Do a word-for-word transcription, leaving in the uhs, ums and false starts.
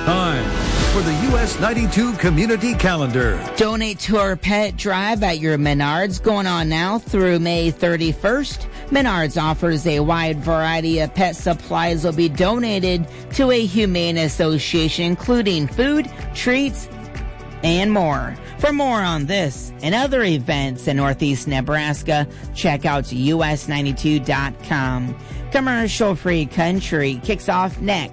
Time for the U S ninety-two Community Calendar. Donate to our pet drive at your Menards, going on now through May thirty-first. Menards offers a wide variety of pet supplies will be donated to a humane association, including food, treats, and more. For more on this and other events in Northeast Nebraska, check out U S ninety-two dot com. Commercial-free country kicks off next.